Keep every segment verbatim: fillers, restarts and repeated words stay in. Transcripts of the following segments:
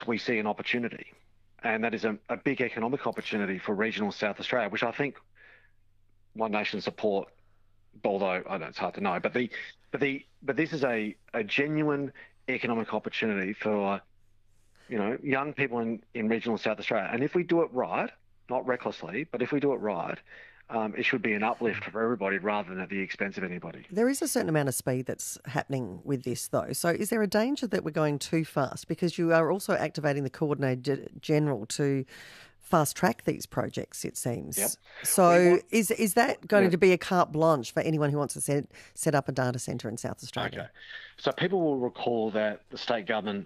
we see an opportunity, and that is a, a big economic opportunity for regional South Australia, which I think One Nation support, although I know it's hard to know, but the but the but this is a, a genuine economic opportunity for you know young people in, in regional South Australia. And if we do it right, not recklessly, but if we do it right, um, it should be an uplift for everybody rather than at the expense of anybody. There is a certain amount of speed that's happening with this, though. So is there a danger that we're going too fast? Because you are also activating the Coordinator General to fast track these projects, it seems. Yep. So want, is is that going yeah. to be a carte blanche for anyone who wants to set, set up a data centre in South Australia? Okay. So people will recall that the state government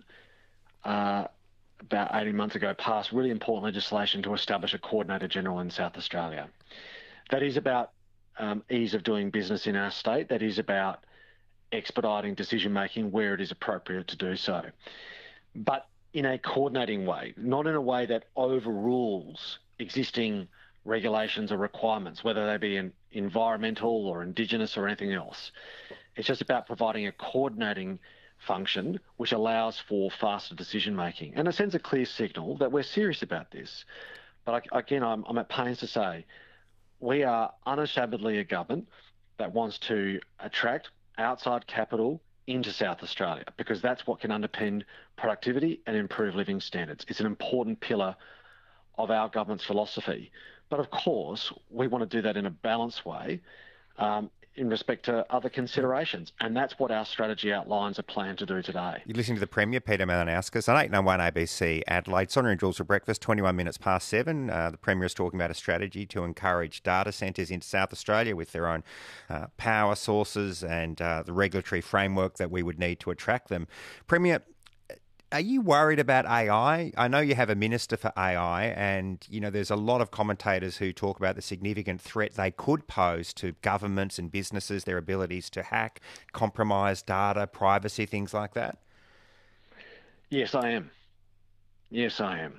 uh, about eighteen months ago passed really important legislation to establish a Coordinator General in South Australia. That is about um, ease of doing business in our state. That is about expediting decision making where it is appropriate to do so. But in a coordinating way, not in a way that overrules existing regulations or requirements, whether they be in environmental or Indigenous or anything else. It's just about providing a coordinating function which allows for faster decision making and it sends a clear signal that we're serious about this. But again, I'm, I'm at pains to say we are unashamedly a government that wants to attract outside capital into South Australia because that's what can underpin productivity and improve living standards. It's an important pillar of our government's philosophy. But of course, we want to do that in a balanced way um, in respect to other considerations. And that's what our strategy outlines a plan to do today. You're listening to the Premier, Peter Malinauskas, on eight ninety-one A B C Adelaide. Sonia and Jules for breakfast, twenty-one minutes past seven. Uh, the Premier is talking about a strategy to encourage data centres into South Australia with their own uh, power sources and uh, the regulatory framework that we would need to attract them. Premier, are you worried about A I? I know you have a minister for A I and, you know, there's a lot of commentators who talk about the significant threat they could pose to governments and businesses, their abilities to hack, compromise data, privacy, things like that. Yes, I am. Yes, I am.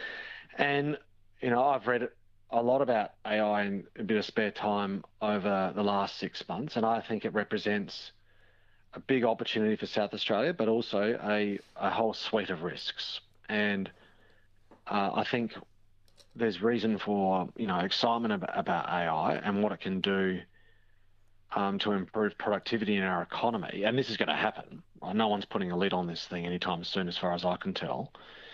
And, you know, I've read a lot about A I in a bit of spare time over the last six months, and I think it represents a big opportunity for South Australia, but also a, a whole suite of risks. And uh, I think there's reason for, you know, excitement about, about A I and what it can do um, to improve productivity in our economy. And this is going to happen. No one's putting a lid on this thing anytime soon, as far as I can tell.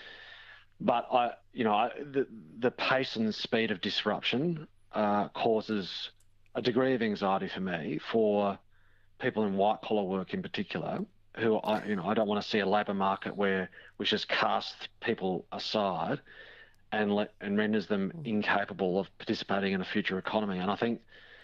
But I, you know, I, the the pace and speed of disruption uh, causes a degree of anxiety for me for people in white collar work in particular, who I, you know, I don't want to see a labour market where we just cast people aside and let and renders them incapable of participating in a future economy. And I think,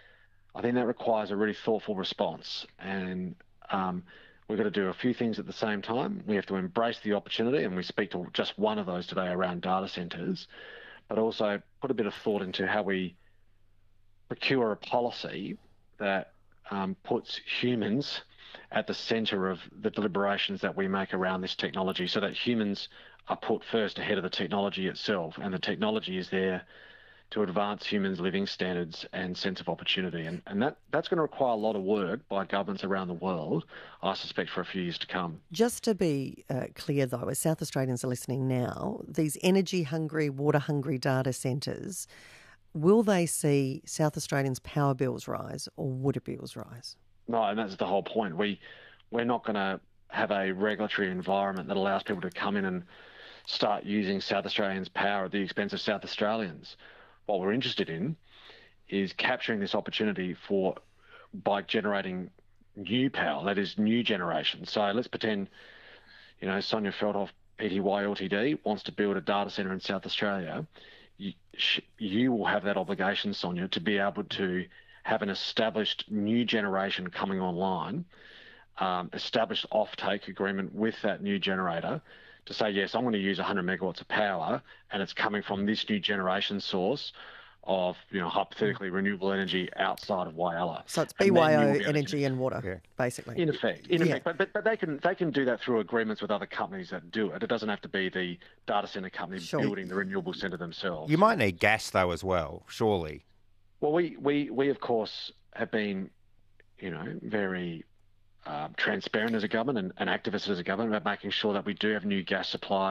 I think that requires a really thoughtful response. And um, we've got to do a few things at the same time. We have to embrace the opportunity, and we speak to just one of those today around data centres, but also put a bit of thought into how we procure a policy that Um, puts humans at the centre of the deliberations that we make around this technology so that humans are put first ahead of the technology itself, and the technology is there to advance humans' living standards and sense of opportunity. And, and that, that's going to require a lot of work by governments around the world, I suspect, for a few years to come. Just to be uh, clear, though, as South Australians are listening now, these energy-hungry, water-hungry data centres, will they see South Australians' power bills rise or water bills rise? No, and that's the whole point. We, we're not going to have a regulatory environment that allows people to come in and start using South Australians' power at the expense of South Australians. What we're interested in is capturing this opportunity for by generating new power, that is new generation. So let's pretend, you know, Sonia Feldhoff, P T Y L T D, wants to build a data centre in South Australia. You, you will have that obligation, Sonia, to be able to have an established new generation coming online, um, established offtake agreement with that new generator to say, yes, I'm going to use one hundred megawatts of power and it's coming from this new generation source of, you know, hypothetically renewable energy outside of Whyalla. So it's B Y O energy and water, yeah. basically. In effect, in yeah. effect. But, but but they can they can do that through agreements with other companies that do it. It doesn't have to be the data centre company sure. building the renewable centre themselves. You might need gas though as well, surely. Well, we we we of course have been, you know, very um, transparent as a government and, and activists as a government about making sure that we do have new gas supply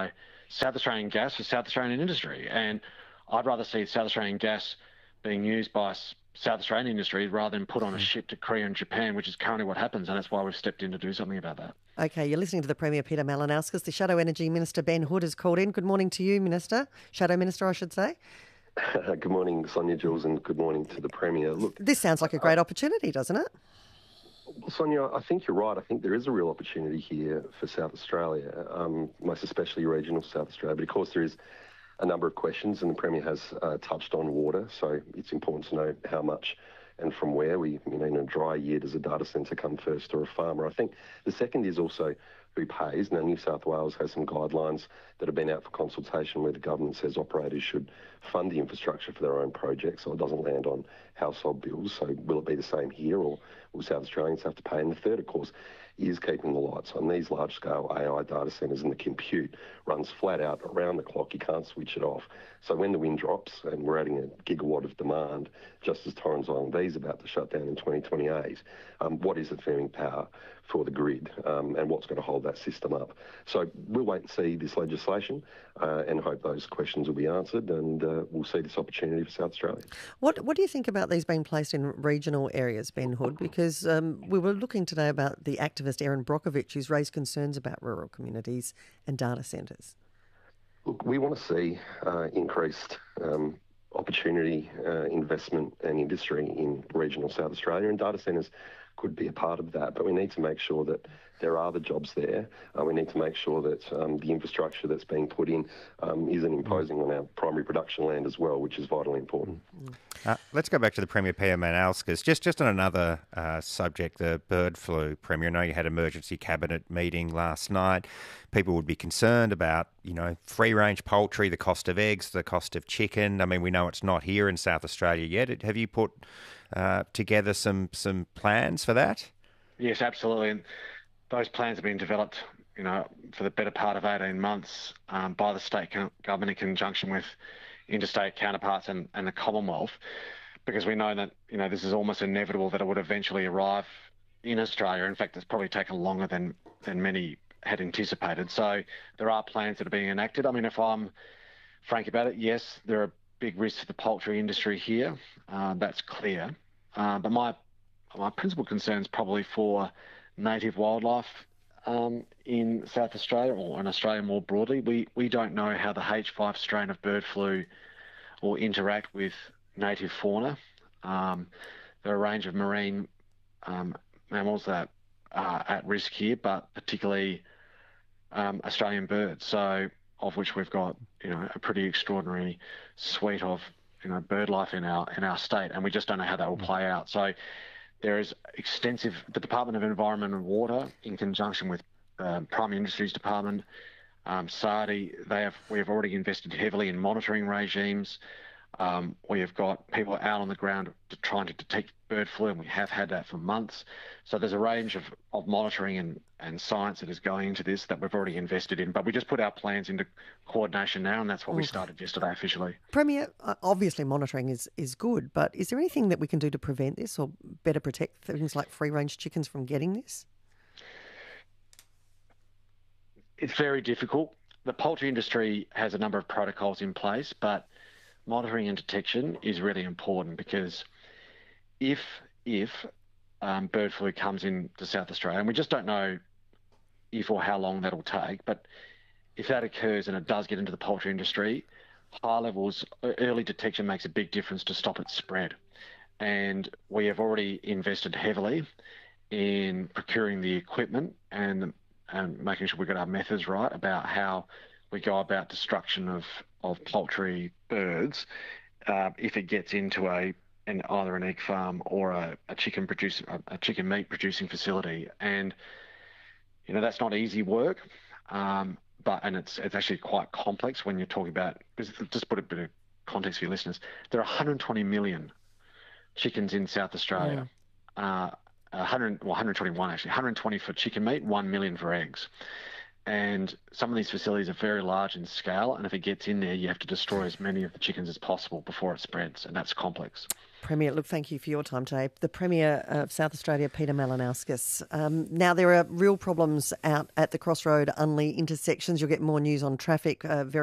South Australian gas for South Australian industry. And I'd rather see South Australian gas being used by South Australian industry rather than put on a ship to Korea and Japan, which is currently what happens, and that's why we've stepped in to do something about that. Okay, you're listening to the Premier Peter Malinauskas. The Shadow Energy Minister Ben Hood has called in. Good morning to you, Minister. Shadow Minister, I should say. Good morning, Sonia, Jules, and good morning to the Premier. Look, this sounds like a great uh, opportunity, doesn't it? Well, Sonia, I think you're right. I think there is a real opportunity here for South Australia, um, most especially regional South Australia. But of course, there is a number of questions, and the Premier has uh, touched on water, so it's important to know how much and from where. We, you know, in a dry year, does a data centre come first or a farmer? I think the second is also who pays. Now, New South Wales has some guidelines that have been out for consultation where the government says operators should fund the infrastructure for their own projects so it doesn't land on household bills. So will it be the same here, or will South Australians have to pay? And the third, of course, is keeping the lights on. These large-scale A I data centres, and the compute runs flat out around the clock. You can't switch it off. So when the wind drops and we're adding a gigawatt of demand, just as Torrens Island B is about to shut down in twenty twenty-eight, um, what is the firming power for the grid, um, and what's going to hold that system up? So we'll wait and see this legislation uh, and hope those questions will be answered, and uh, we'll see this opportunity for South Australia. What What do you think about these being placed in regional areas, Ben Hood? Because um, we were looking today about the activist Erin Brockovich, who's raised concerns about rural communities and data centres. Look, we want to see uh, increased um, opportunity, uh, investment and industry in regional South Australia, and data centres could be a part of that, but we need to make sure that there are the jobs there. Uh, we need to make sure that um, the infrastructure that's being put in um, isn't imposing on our primary production land as well, which is vitally important. Uh, let's go back to the Premier Peter Malinauskas. Just, just on another uh, subject, the bird flu, Premier. I know you had an emergency cabinet meeting last night. People would be concerned about, you know, free-range poultry, the cost of eggs, the cost of chicken. I mean, we know it's not here in South Australia yet. Have you put uh, together some some plans for that? Yes, absolutely. And those plans have been developed, you know, for the better part of eighteen months um, by the state government in conjunction with interstate counterparts and, and the Commonwealth, because we know that, you know, this is almost inevitable that it would eventually arrive in Australia. In fact, it's probably taken longer than, than many had anticipated. So there are plans that are being enacted. I mean, if I'm frank about it, yes, there are big risks to the poultry industry here. Uh, that's clear. Uh, but my my principal concern is probably for native wildlife um, in South Australia, or in Australia more broadly. We we don't know how the H five strain of bird flu will interact with native fauna. Um, there are a range of marine um, mammals that are at risk here, but particularly um, Australian birds. So, of which we've got, you know, a pretty extraordinary suite of, you know, bird life in our in our state, and we just don't know how that will play out. So there is extensive, the Department of Environment and Water, in conjunction with uh, Primary Industries Department, um, SARDI, they have we have already invested heavily in monitoring regimes. Um, we have got people out on the ground to, trying to detect bird flu, and we have had that for months. So there's a range of, of monitoring and, and science that is going into this that we've already invested in. But we just put our plans into coordination now, and that's what we started yesterday officially. Premier, obviously monitoring is, is good, but is there anything that we can do to prevent this or better protect things like free-range chickens from getting this? It's very difficult. The poultry industry has a number of protocols in place, but monitoring and detection is really important, because if if um, bird flu comes into South Australia, and we just don't know if or how long that'll take, but if that occurs and it does get into the poultry industry, high levels, early detection makes a big difference to stop its spread. And we have already invested heavily in procuring the equipment and, and making sure we've got our methods right about how we go about destruction of, of poultry birds uh, if it gets into a an, either an egg farm or a, a chicken producing a, a chicken meat producing facility. And you know, that's not easy work, um, but and it's it's actually quite complex when you're talking about. Just put a bit of context for your listeners. There are one hundred twenty million chickens in South Australia. Yeah. Uh, one hundred, well, one hundred twenty-one actually. one hundred twenty for chicken meat, one million for eggs. And some of these facilities are very large in scale, and if it gets in there, you have to destroy as many of the chickens as possible before it spreads, and that's complex. Premier, look, thank you for your time today. The Premier of South Australia, Peter Malinauskas. Um, now, there are real problems out at the Crossroad Unley intersections. You'll get more news on traffic uh, very